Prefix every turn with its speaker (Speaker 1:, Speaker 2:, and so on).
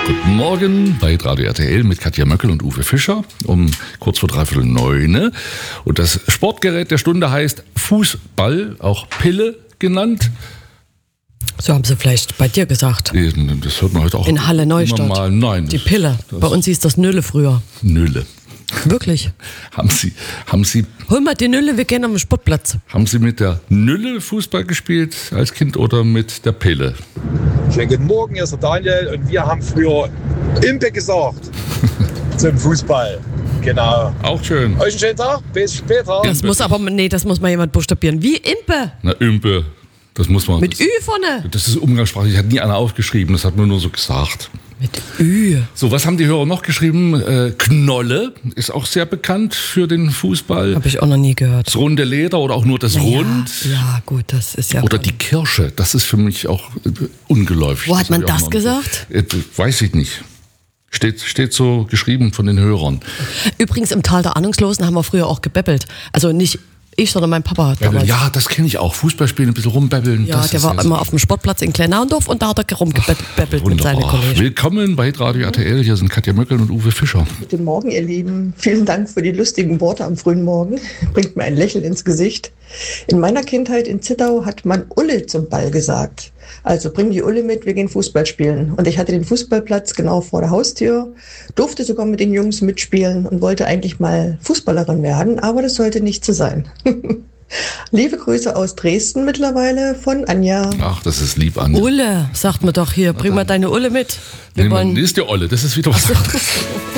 Speaker 1: Guten Morgen bei Radio RTL mit Katja Möckel und Uwe Fischer um kurz vor 8:45. Und das Sportgerät der Stunde heißt Fußball, auch Pille genannt.
Speaker 2: So haben sie vielleicht bei dir gesagt.
Speaker 1: Das hört man heute auch
Speaker 2: in Halle Neustadt.
Speaker 1: Mal. Nein,
Speaker 2: die Pille. Bei uns hieß das Nülle früher.
Speaker 1: Nülle.
Speaker 2: Wirklich?
Speaker 1: Haben Sie
Speaker 2: Hol mal die Nülle, wir gehen am Sportplatz.
Speaker 1: Haben Sie mit der Nülle Fußball gespielt als Kind oder mit der Pille?
Speaker 3: Schönen guten Morgen, hier ist der Daniel und wir haben früher Impe gesagt zum Fußball. Genau.
Speaker 1: Auch schön.
Speaker 3: Euch einen schönen Tag, bis später.
Speaker 2: Das muss aber, das muss mal jemand buchstabieren. Wie Impe?
Speaker 1: Na, Impe. Das muss man.
Speaker 2: Mit Ü vorne?
Speaker 1: Das ist umgangssprachlich. Hat nie einer aufgeschrieben. Das hat man nur so gesagt.
Speaker 2: Mit Ü.
Speaker 1: So, was haben die Hörer noch geschrieben? Knolle ist auch sehr bekannt für den Fußball.
Speaker 2: Habe ich auch noch nie gehört.
Speaker 1: Das runde Leder oder auch nur das Rund.
Speaker 2: Ja, gut, das ist ja...
Speaker 1: Oder die Kirsche. Das ist für mich auch ungeläufig.
Speaker 2: Wo hat man das gesagt?
Speaker 1: Weiß ich nicht. Steht so geschrieben von den Hörern.
Speaker 2: Übrigens, im Tal der Ahnungslosen haben wir früher auch gebebbelt. Also nicht ich, sondern mein Papa damals.
Speaker 1: Ja, das kenne ich auch. Fußball spielen, ein bisschen rumbebbeln.
Speaker 2: Ja, der war immer auf dem Sportplatz in Kleinnaundorf und da hat er rumgebebbelt mit seinen Kollegen.
Speaker 1: Willkommen bei Radio RTL. Hier sind Katja Möckel und Uwe Fischer.
Speaker 4: Guten Morgen, ihr Lieben. Vielen Dank für die lustigen Worte am frühen Morgen. Bringt mir ein Lächeln ins Gesicht. In meiner Kindheit in Zittau hat man Ulle zum Ball gesagt. Also bring die Ulle mit, wir gehen Fußball spielen. Und ich hatte den Fußballplatz genau vor der Haustür, durfte sogar mit den Jungs mitspielen und wollte eigentlich mal Fußballerin werden, aber das sollte nicht so sein. Liebe Grüße aus Dresden mittlerweile von Anja.
Speaker 1: Ach, das ist lieb, Anja.
Speaker 2: Ulle, sagt mir doch hier, bring mal deine Ulle mit.
Speaker 1: Nee, ist die Olle, das ist wieder was anderes.